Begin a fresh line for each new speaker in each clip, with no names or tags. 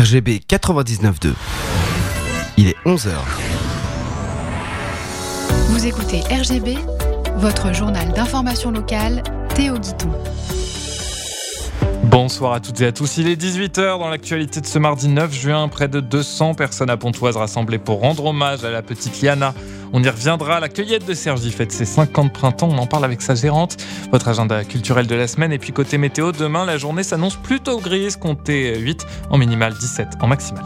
RGB 99.2. Il est 11h.
Vous écoutez RGB, votre journal d'information locale, Théo Guiton.
Bonsoir à toutes et à tous, il est 18h dans l'actualité de ce mardi 9 juin. Près de 200 personnes à Pontoise rassemblées pour rendre hommage à la petite Liana. On y reviendra, la cueillette de Cergy fête ses 5 ans de printemps, on en parle avec sa gérante. Votre agenda culturel de la semaine et puis côté météo, demain la journée s'annonce plutôt grise, comptez 8 en minimal, 17 en maximal.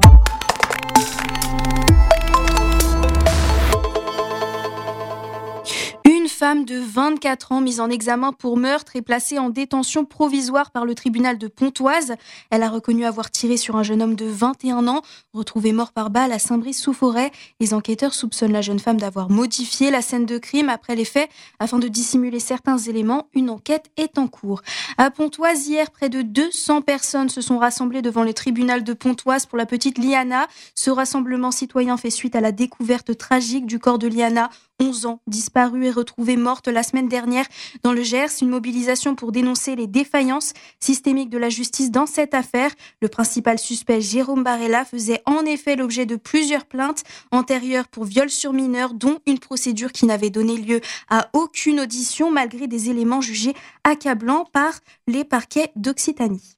Femme de 24 ans mise en examen pour meurtre et placée en détention provisoire par le tribunal de Pontoise. Elle a reconnu avoir tiré sur un jeune homme de 21 ans, retrouvé mort par balle à Saint-Brice-sous-Forêt. Les enquêteurs soupçonnent la jeune femme d'avoir modifié la scène de crime après les faits afin de dissimuler certains éléments. Une enquête est en cours. À Pontoise, hier, près de 200 personnes se sont rassemblées devant le tribunal de Pontoise pour la petite Liana. Ce rassemblement citoyen fait suite à la découverte tragique du corps de Liana, 11 ans, disparue et retrouvée morte la semaine dernière dans le Gers. Une mobilisation pour dénoncer les défaillances systémiques de la justice dans cette affaire. Le principal suspect, Jérôme Barella, faisait en effet l'objet de plusieurs plaintes antérieures pour viol sur mineur, dont une procédure qui n'avait donné lieu à aucune audition malgré des éléments jugés accablants par les parquets d'Occitanie.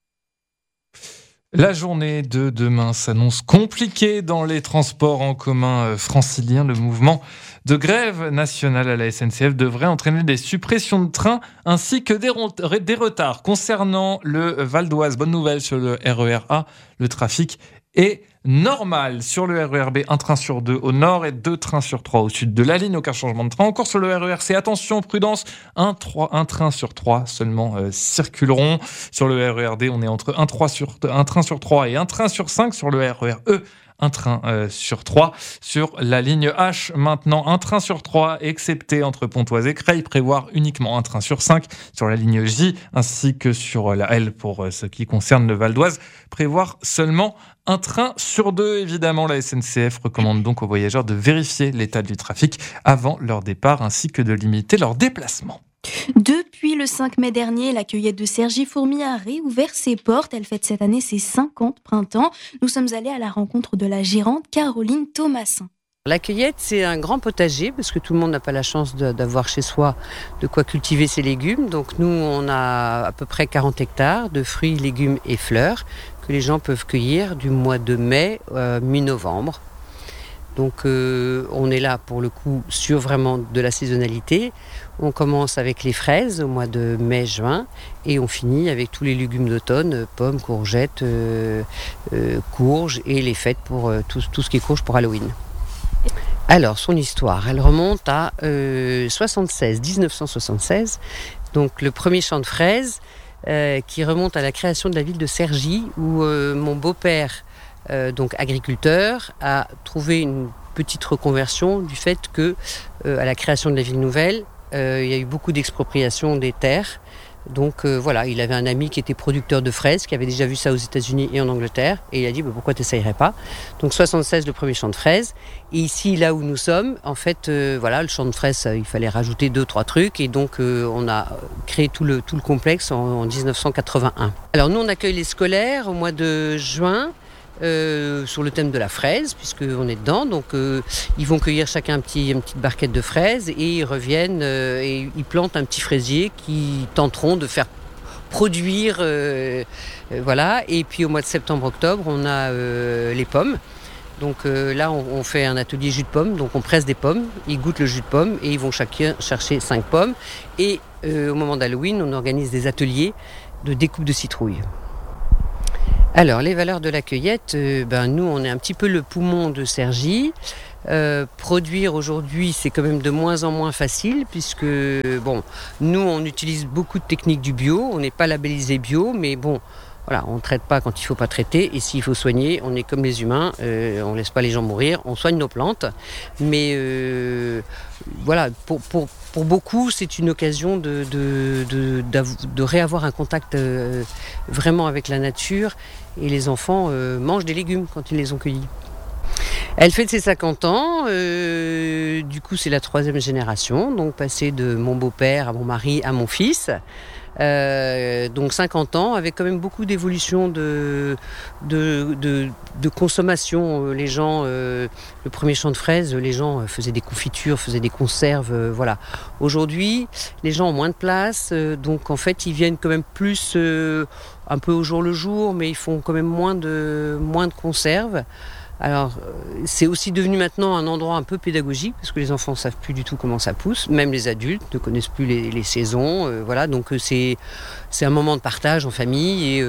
La journée de demain s'annonce compliquée dans les transports en commun franciliens. Le mouvement de grève nationale à la SNCF devrait entraîner des suppressions de trains ainsi que des retards. Concernant le Val d'Oise, bonne nouvelle sur le RER A, le trafic est normal. Sur le RER B, un train sur 2 au nord et 2 trains sur 3 au sud de la ligne. Aucun changement de train. Encore sur le RER C, attention, prudence, un train sur 3 seulement circuleront. Sur le RER D, on est entre un train sur 3 et un train sur 5. Sur le RER E, un train sur 3. Sur la ligne H, maintenant, un train sur 3, excepté entre Pontoise et Creil, prévoir uniquement un train sur 5. Sur la ligne J, ainsi que sur la L, pour ce qui concerne le Val d'Oise, prévoir seulement un train sur 2. Évidemment, la SNCF recommande donc aux voyageurs de vérifier l'état du trafic avant leur départ, ainsi que de limiter leurs déplacements.
Depuis le 5 mai dernier, la cueillette de Cergy-Fourmi a réouvert ses portes. Elle fête cette année ses 50 printemps. Nous sommes allés à la rencontre de la gérante Caroline Thomasin.
La cueillette, c'est un grand potager parce que tout le monde n'a pas la chance d'avoir chez soi de quoi cultiver ses légumes. Donc nous, on a à peu près 40 hectares de fruits, légumes et fleurs que les gens peuvent cueillir du mois de mai mi-novembre. Donc on est là pour le coup sur vraiment de la saisonnalité. On commence avec les fraises au mois de mai-juin et on finit avec tous les légumes d'automne, pommes, courgettes, courges et les fêtes pour tout ce qui est courge pour Halloween. Alors son histoire, elle remonte à 1976, donc le premier champ de fraises qui remonte à la création de la ville de Cergy où mon beau-père, donc agriculteur, a trouvé une petite reconversion du fait que à la création de la ville nouvelle, il y a eu beaucoup d'expropriation des terres. Donc voilà, il avait un ami qui était producteur de fraises, qui avait déjà vu ça aux États-Unis et en Angleterre, et il a dit pourquoi tu n'essayerais pas. Donc 76, le premier champ de fraises. Et ici, là où nous sommes, en fait, voilà, le champ de fraises, il fallait rajouter 2-3 trucs, et donc on a créé tout le complexe en 1981. Alors nous, on accueille les scolaires au mois de juin. Sur le thème de la fraise, puisqu'on est dedans, donc ils vont cueillir chacun une petite barquette de fraises et ils reviennent et ils plantent un petit fraisier qui tenteront de faire produire, voilà. Et puis au mois de septembre-octobre, on a les pommes. Donc là, on fait un atelier jus de pomme, donc on presse des pommes, ils goûtent le jus de pomme et ils vont chacun chercher 5 pommes. Et au moment d'Halloween, on organise des ateliers de découpe de citrouilles. Alors, les valeurs de la cueillette, nous, on est un petit peu le poumon de Cergy. Produire aujourd'hui, c'est quand même de moins en moins facile, puisque, nous, on utilise beaucoup de techniques du bio. On n'est pas labellisé bio, mais voilà, on ne traite pas quand il ne faut pas traiter. Et s'il faut soigner, on est comme les humains, on ne laisse pas les gens mourir, on soigne nos plantes. Mais voilà, pour beaucoup, c'est une occasion de réavoir un contact vraiment avec la nature. Et les enfants mangent des légumes quand ils les ont cueillis. Elle fête ses 50 ans, du coup c'est la 3e génération, donc passée de mon beau-père à mon mari à mon fils. Donc 50 ans, avec quand même beaucoup d'évolution de consommation. Les gens, le premier champ de fraises, les gens faisaient des confitures, faisaient des conserves, voilà. Aujourd'hui, les gens ont moins de place, donc en fait, ils viennent quand même plus un peu au jour le jour, mais ils font quand même moins de conserves. Alors, c'est aussi devenu maintenant un endroit un peu pédagogique, parce que les enfants ne savent plus du tout comment ça pousse, même les adultes ne connaissent plus les saisons, voilà, donc c'est un moment de partage en famille et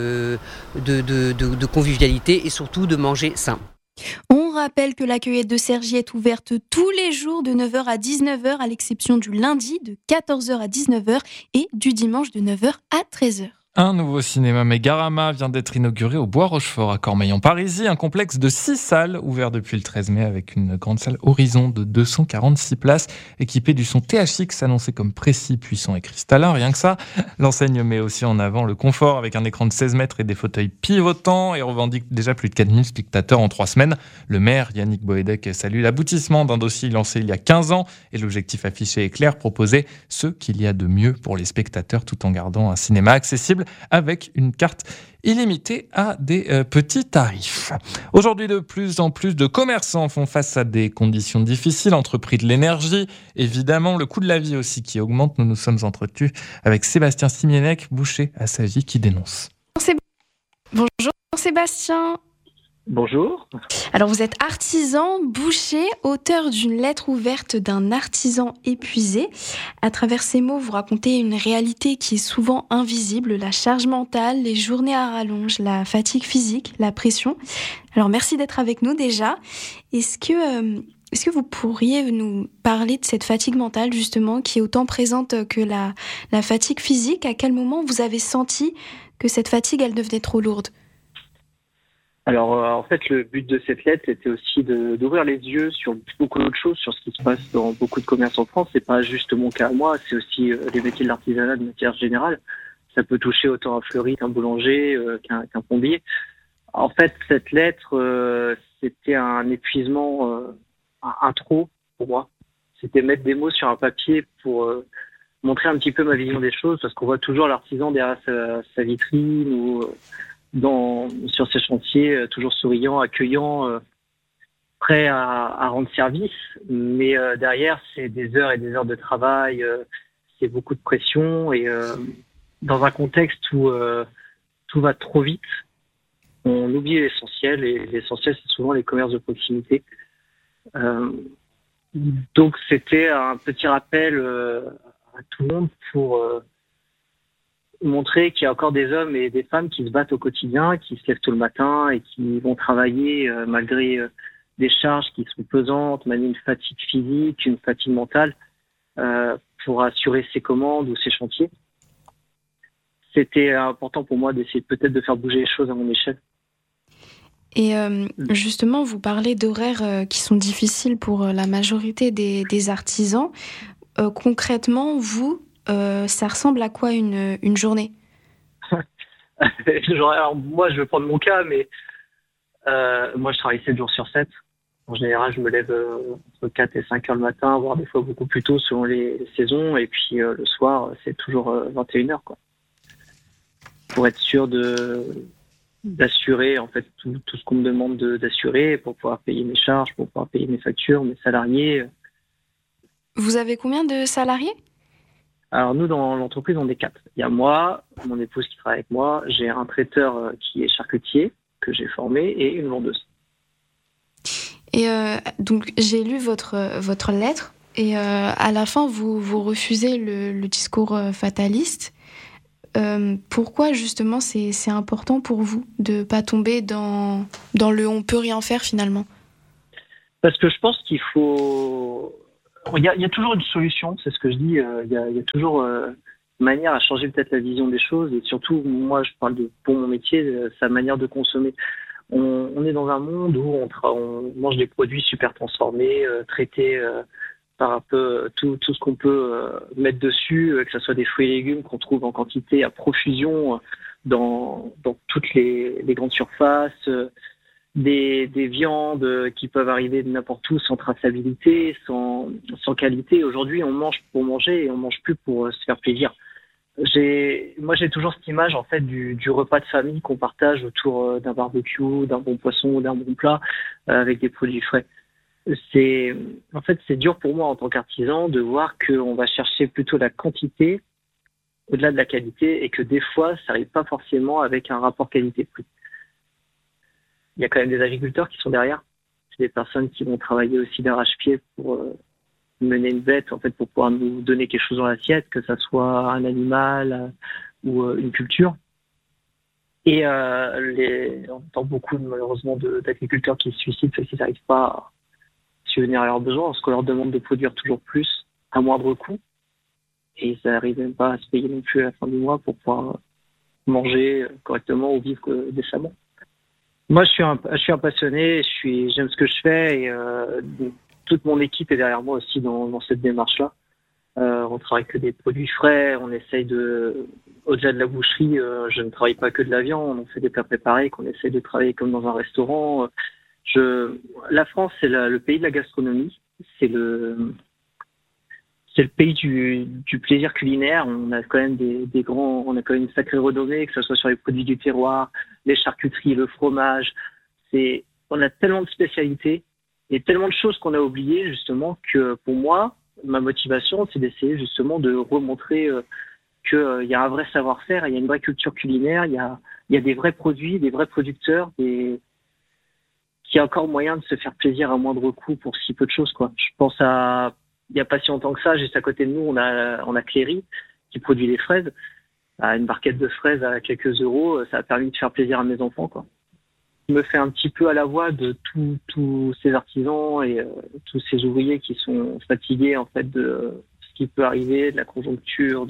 de convivialité et surtout de manger sain.
On rappelle que la cueillette de Cergy est ouverte tous les jours de 9h à 19h, à l'exception du lundi de 14h à 19h et du dimanche de 9h à 13h.
Un nouveau cinéma Mégarama vient d'être inauguré au Bois-Rochefort à Cormeilles-en-Parisis, un complexe de 6 salles ouvert depuis le 13 mai avec une grande salle Horizon de 246 places équipée du son THX annoncé comme précis, puissant et cristallin, rien que ça. L'enseigne met aussi en avant le confort avec un écran de 16 mètres et des fauteuils pivotants et revendique déjà plus de 4000 spectateurs en 3 semaines. Le maire Yannick Boédek salue l'aboutissement d'un dossier lancé il y a 15 ans et l'objectif affiché est clair, proposer ce qu'il y a de mieux pour les spectateurs tout en gardant un cinéma accessible avec une carte illimitée à des petits tarifs. Aujourd'hui, de plus en plus de commerçants font face à des conditions difficiles entre prix de l'énergie, évidemment, le coût de la vie aussi qui augmente. Nous nous sommes entretenus avec Sébastien Simienec, boucher à Sagy, qui dénonce.
Bonjour Sébastien.
Bonjour.
Alors vous êtes artisan, boucher, auteur d'une lettre ouverte d'un artisan épuisé. À travers ces mots, vous racontez une réalité qui est souvent invisible, la charge mentale, les journées à rallonge, la fatigue physique, la pression. Alors merci d'être avec nous déjà. Est-ce que vous pourriez nous parler de cette fatigue mentale justement qui est autant présente que la fatigue physique? À quel moment vous avez senti que cette fatigue, elle devenait trop lourde?
Alors, en fait, le but de cette lettre était aussi d'ouvrir les yeux sur beaucoup d'autres choses, sur ce qui se passe dans beaucoup de commerces en France. C'est pas juste mon cas à moi, c'est aussi les métiers de l'artisanat de manière générale. Ça peut toucher autant un fleuriste qu'un boulanger, qu'un plombier. En fait, cette lettre, c'était un épuisement, un trop pour moi. C'était mettre des mots sur un papier pour montrer un petit peu ma vision des choses, parce qu'on voit toujours l'artisan derrière sa vitrine ou sur ses chantiers, toujours souriant, accueillant, prêt à rendre service. Mais derrière, c'est des heures et des heures de travail, c'est beaucoup de pression. Et dans un contexte où tout va trop vite, on oublie l'essentiel. Et l'essentiel, c'est souvent les commerces de proximité. Donc, c'était un petit rappel à tout le monde pour montrer qu'il y a encore des hommes et des femmes qui se battent au quotidien, qui se lèvent tôt le matin et qui vont travailler malgré des charges qui sont pesantes, malgré une fatigue physique, une fatigue mentale, pour assurer ses commandes ou ses chantiers. C'était important pour moi d'essayer peut-être de faire bouger les choses à mon échelle.
Et justement, vous parlez d'horaires qui sont difficiles pour la majorité des artisans. Concrètement, vous, ça ressemble à quoi une journée?
Alors, moi, je vais prendre mon cas, mais moi, je travaille 7 jours sur 7. En général, je me lève entre 4 et 5 heures le matin, voire des fois beaucoup plus tôt selon les saisons. Et puis, le soir, c'est toujours 21 heures, quoi. Pour être sûr d'assurer en fait tout ce qu'on me demande d'assurer, pour pouvoir payer mes charges, pour pouvoir payer mes factures, mes salariés.
Vous avez combien de salariés?
Alors nous, dans l'entreprise, on est 4. Il y a moi, mon épouse qui travaille avec moi, j'ai un traiteur qui est charcutier, que j'ai formé, et une vendeuse.
Et donc j'ai lu votre lettre, et à la fin, vous refusez le discours fataliste. Pourquoi justement c'est important pour vous de ne pas tomber dans le « on peut rien faire » finalement?
Parce que je pense qu'il faut... Il y a toujours une solution, c'est ce que je dis. Il y a toujours une manière à changer peut-être la vision des choses. Et surtout, moi, je parle pour mon métier, sa manière de consommer. On est dans un monde où on mange des produits super transformés, traités par un peu tout ce qu'on peut mettre dessus, que ce soit des fruits et légumes qu'on trouve en quantité à profusion dans toutes les grandes surfaces, des viandes qui peuvent arriver de n'importe où sans traçabilité, sans qualité. Aujourd'hui, on mange pour manger et on mange plus pour se faire plaisir. Moi, j'ai toujours cette image en fait du repas de famille qu'on partage autour d'un barbecue, d'un bon poisson, d'un bon plat avec des produits frais. C'est dur pour moi en tant qu'artisan de voir qu'on va chercher plutôt la quantité au-delà de la qualité et que des fois, ça n'arrive pas forcément avec un rapport qualité-prix. Il y a quand même des agriculteurs qui sont derrière. C'est des personnes qui vont travailler aussi d'arrache-pied pour mener une bête, en fait, pour pouvoir nous donner quelque chose dans l'assiette, que ça soit un animal ou une culture. Et on entend beaucoup, malheureusement, d'agriculteurs qui se suicident parce qu'ils n'arrivent pas à subvenir à leurs besoins, parce qu'on leur demande de produire toujours plus à moindre coût. Et ils n'arrivent même pas à se payer non plus à la fin du mois pour pouvoir manger correctement ou vivre décemment. Moi, je suis un passionné, j'aime ce que je fais et toute mon équipe est derrière moi aussi dans cette démarche-là. On travaille que des produits frais, on essaye au-delà de la boucherie, je ne travaille pas que de la viande, on fait des plats préparés, qu'on essaye de travailler comme dans un restaurant. La France, c'est le pays de la gastronomie, c'est le pays du plaisir culinaire. On a quand même on a quand même une sacrée renommée, que ce soit sur les produits du terroir, les charcuteries, le fromage. On a tellement de spécialités et tellement de choses qu'on a oubliées, justement, que pour moi, ma motivation, c'est d'essayer justement de remontrer qu'il y a un vrai savoir-faire, il y a une vraie culture culinaire, il y a des vrais produits, des vrais producteurs, qu'il y a encore moyen de se faire plaisir à moindre coût pour si peu de choses, quoi. Je pense il n'y a pas si longtemps que ça, juste à côté de nous, on a Cléry qui produit des fraises. Une barquette de fraises à quelques euros, ça a permis de faire plaisir à mes enfants, quoi. Je me fais un petit peu à la voix de tous ces artisans et tous ces ouvriers qui sont fatigués en fait de ce qui peut arriver, de la conjoncture,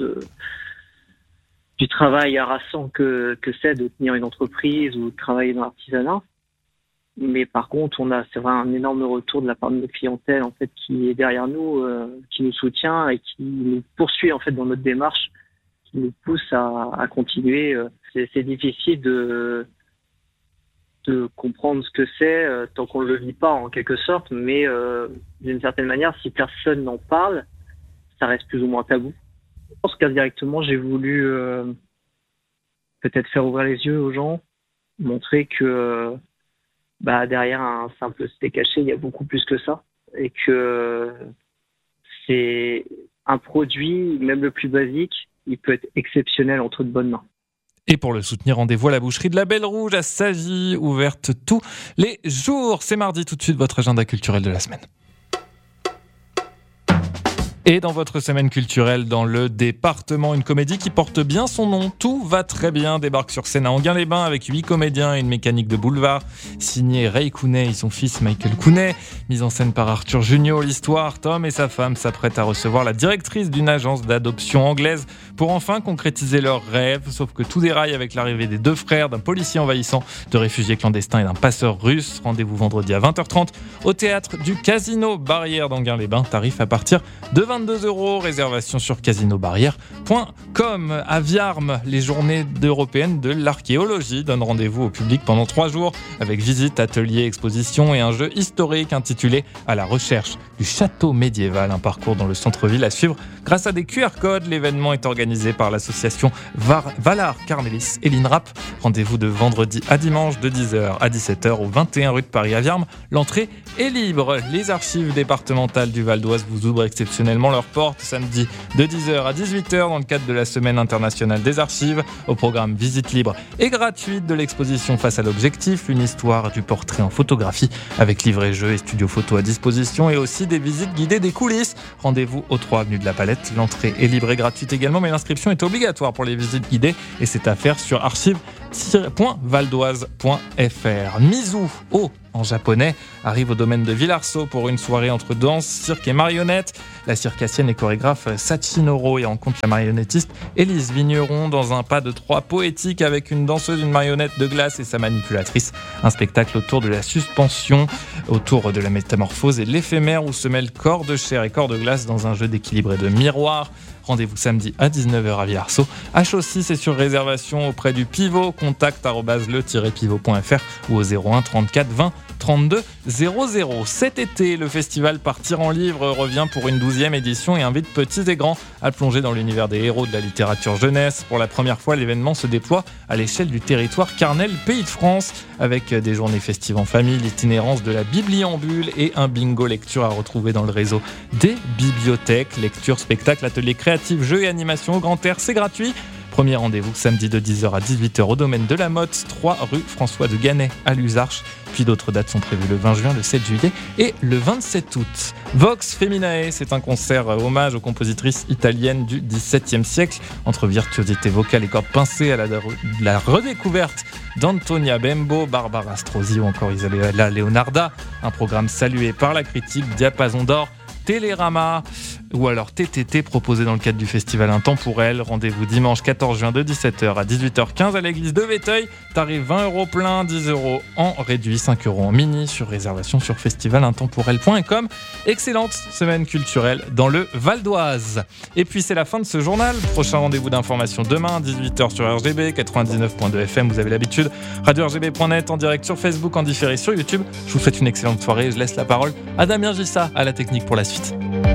du travail harassant que c'est de tenir une entreprise ou de travailler dans l'artisanat. Mais par contre, c'est vrai un énorme retour de la part de notre clientèle en fait qui est derrière nous, qui nous soutient et qui nous poursuit en fait dans notre démarche, qui nous pousse à continuer. C'est difficile de comprendre ce que c'est tant qu'on ne le vit pas en quelque sorte, mais d'une certaine manière, si personne n'en parle, ça reste plus ou moins tabou. Je pense qu'indirectement, j'ai voulu peut-être faire ouvrir les yeux aux gens, montrer que derrière un simple steak haché, il y a beaucoup plus que ça, et que c'est un produit, même le plus basique, il peut être exceptionnel entre de bonnes mains.
Et pour le soutenir, rendez-vous à la boucherie de la Belle Rouge à Sagy, ouverte tous les jours. C'est mardi, tout de suite, votre agenda culturel de la semaine. Et dans votre semaine culturelle, dans le département, une comédie qui porte bien son nom. Tout va très bien débarque sur scène à Enghien-les-Bains avec 8 comédiens et une mécanique de boulevard. Signé Ray Cooney et son fils Michael Cooney. Mise en scène par Arthur Jugnot. L'histoire, Tom et sa femme s'apprêtent à recevoir la directrice d'une agence d'adoption anglaise pour enfin concrétiser leurs rêves. Sauf que tout déraille avec l'arrivée des deux frères, d'un policier envahissant, de réfugiés clandestins et d'un passeur russe. Rendez-vous vendredi à 20h30 au théâtre du Casino Barrière d'Enghien-les-Bains. Tarif à partir de 22 €, réservation sur casinobarrière.com. À Viarmes, les journées européennes de l'archéologie donnent rendez-vous au public pendant 3 jours avec visite, atelier, exposition et un jeu historique intitulé À la recherche du château médiéval, un parcours dans le centre-ville à suivre grâce à des QR codes. L'événement est organisé par l'association Valar Carmelis et l'INRAP. Rendez-vous de vendredi à dimanche de 10h à 17h au 21 rue de Paris à Viarmes. L'entrée est libre. Les archives départementales du Val d'Oise vous ouvrent exceptionnellement leurs portes samedi de 10h à 18h dans le cadre de la Semaine internationale des archives. Au programme visite libre et gratuite de l'exposition Face à l'objectif, une histoire du portrait en photographie avec livret-jeu et studio photo à disposition, et aussi des visites guidées des coulisses. Rendez-vous au 3 avenue de la Palette. L'entrée est libre et gratuite également, mais l'inscription est obligatoire pour les visites guidées et c'est à faire sur archives.valdoise.fr. Mizu en japonais arrive au domaine de Villarceau pour une soirée entre danse, cirque et marionnettes. La circassienne et chorégraphe Sachinoro y rencontre la marionnettiste Élise Vigneron dans un pas de 3 poétique avec une danseuse, une marionnette de glace et sa manipulatrice. Un spectacle autour de la suspension, autour de la métamorphose et de l'éphémère où se mêlent corps de chair et corps de glace dans un jeu d'équilibre et de miroir. Rendez-vous samedi à 19h à Villarceau. H6, c'est sur réservation auprès du Pivot. Contact @le-pivot.fr ou au 01 34 20 30 32 00. Cet été, le festival Partir en livre revient pour une 12e édition et invite petits et grands à plonger dans l'univers des héros de la littérature jeunesse. Pour la première fois, l'événement se déploie à l'échelle du territoire Carnel, Pays de France, avec des journées festives en famille, l'itinérance de la bibliambule et un bingo lecture à retrouver dans le réseau des bibliothèques. Lecture, spectacle, ateliers créatifs, jeux et animations au grand air, c'est gratuit. Premier rendez-vous samedi de 10h à 18h au domaine de la Motte, 3 rue François de Gannet à Luzarches. Puis d'autres dates sont prévues le 20 juin, le 7 juillet et le 27 août. Vox Feminae, c'est un concert hommage aux compositrices italiennes du XVIIe siècle. Entre virtuosité vocale et cordes pincées à la redécouverte d'Antonia Bembo, Barbara Strozzi ou encore Isabella Leonarda. Un programme salué par la critique, Diapason d'or, Télérama ou alors TTT proposé dans le cadre du festival Intemporel. Rendez-vous dimanche 14 juin de 17h à 18h15 à l'église de Véteuil. Tarif 20 € plein, 10 € en réduit, 5 € en mini sur réservation sur festivalintemporel.com. Excellente semaine culturelle dans le Val d'Oise. Et puis c'est la fin de ce journal. Prochain rendez-vous d'information demain 18h sur RGB 99.2 FM. Vous avez l'habitude. Radio-RGB.net en direct sur Facebook, en différé sur YouTube. Je vous souhaite une excellente soirée et je laisse la parole à Damien Gissa à la technique pour la suite.